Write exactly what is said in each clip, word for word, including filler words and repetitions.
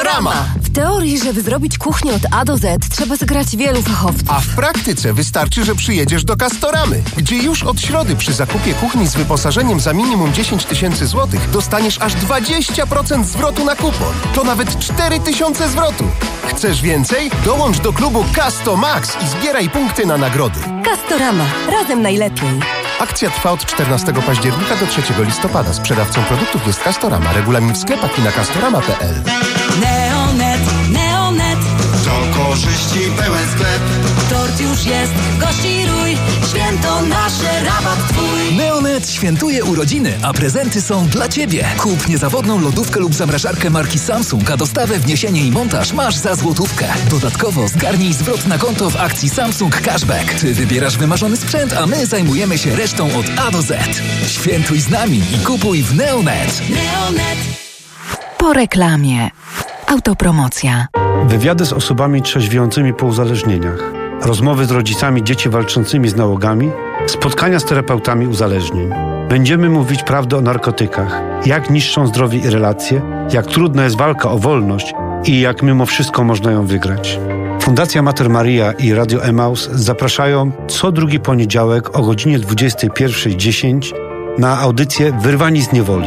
Castorama. W teorii, żeby zrobić kuchnię od A do Z, trzeba zegrać wielu fachowców. A w praktyce wystarczy, że przyjedziesz do Castoramy, gdzie już od środy przy zakupie kuchni z wyposażeniem za minimum dziesięć tysięcy złotych dostaniesz aż dwadzieścia procent zwrotu na kupon. To nawet cztery tysiące zwrotu. Chcesz więcej? Dołącz do klubu Castomax i zbieraj punkty na nagrody. Castorama. Razem najlepiej. Akcja trwa od czternastego października do trzeciego listopada. Sprzedawcą produktów jest Castorama. Regulamin w sklepach i na castorama kropka p l. Neonet, Neonet. To korzyści pełen sklep. Tort już jest, gości rój. Święto nasze, rabat twój. Neonet świętuje urodziny, a prezenty są dla Ciebie. Kup niezawodną lodówkę lub zamrażarkę marki Samsung, a dostawę, wniesienie i montaż masz za złotówkę. Dodatkowo zgarnij zwrot na konto w akcji Samsung Cashback. Ty wybierasz wymarzony sprzęt, a my zajmujemy się resztą od A do Z. Świętuj z nami i kupuj w Neonet. Neonet. Po reklamie. Autopromocja. Wywiady z osobami trzeźwiącymi po uzależnieniach. Rozmowy z rodzicami dzieci walczącymi z nałogami. Spotkania z terapeutami uzależnień. Będziemy mówić prawdę o narkotykach. Jak niszczą zdrowie i relacje. Jak trudna jest walka o wolność i jak mimo wszystko można ją wygrać. Fundacja Mater Maria i Radio Emaus zapraszają co drugi poniedziałek o godzinie dwudziestej pierwszej dziesięć na audycję Wyrwani z niewoli.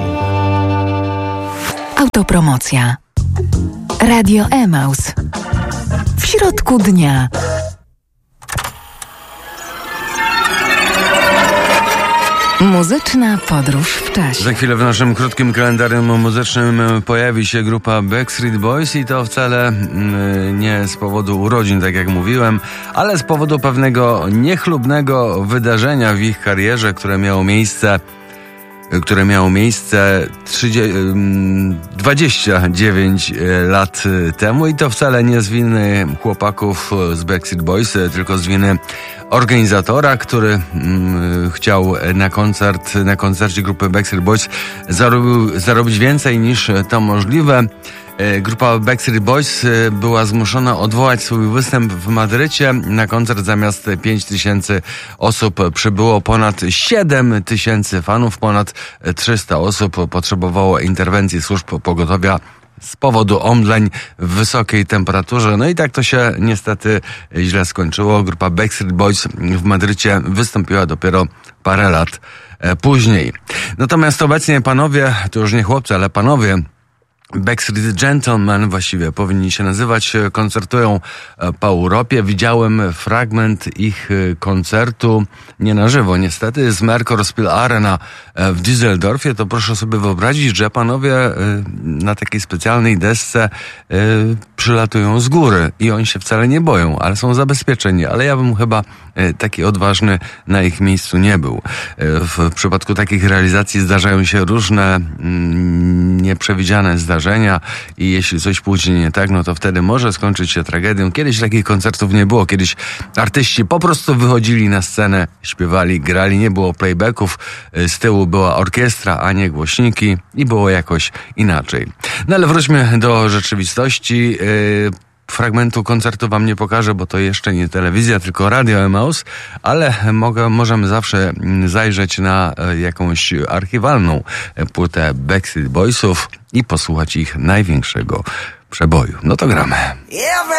Autopromocja. Radio Emaus. W środku dnia. Muzyczna podróż w czasie. Za chwilę w naszym krótkim kalendarium muzycznym pojawi się grupa Backstreet Boys i to wcale nie z powodu urodzin, tak jak mówiłem, ale z powodu pewnego niechlubnego wydarzenia w ich karierze, które miało miejsce które miało miejsce dwadzieścia dziewięć lat temu i to wcale nie z winy chłopaków z Backstreet Boys, tylko z winy organizatora, który mm, chciał na koncert, na koncercie grupy Backstreet Boys zarobił, zarobić więcej niż to możliwe. Grupa Backstreet Boys była zmuszona odwołać swój występ w Madrycie. Na koncert zamiast pięć tysięcy osób przybyło ponad siedem tysięcy fanów. Ponad trzysta osób potrzebowało interwencji służb pogotowia z powodu omdleń w wysokiej temperaturze. No i tak to się niestety źle skończyło. Grupa Backstreet Boys w Madrycie wystąpiła dopiero parę lat później. Natomiast obecnie panowie, to już nie chłopcy, ale panowie Backstreet Gentlemen właściwie powinni się nazywać, koncertują po Europie. Widziałem fragment ich koncertu, nie na żywo niestety, z Merkur-Spiel Arena w Düsseldorfie. To proszę sobie wyobrazić, że panowie na takiej specjalnej desce przylatują z góry i oni się wcale nie boją, ale są zabezpieczeni. Ale ja bym chyba taki odważny na ich miejscu nie był. W przypadku takich realizacji zdarzają się różne nieprzewidziane zdarzenia i jeśli coś pójdzie nie tak, no to wtedy może skończyć się tragedią. Kiedyś takich koncertów nie było. Kiedyś artyści po prostu wychodzili na scenę, śpiewali, grali, nie było playbacków, z tyłu była orkiestra, a nie głośniki i było jakoś inaczej. No ale wróćmy do rzeczywistości. Yy, Fragmentu koncertu wam nie pokażę, bo to jeszcze nie telewizja, tylko Radio Emaus, ale mogę, możemy zawsze zajrzeć na jakąś archiwalną płytę Backstreet Boysów i posłuchać ich największego przeboju. No to gramy.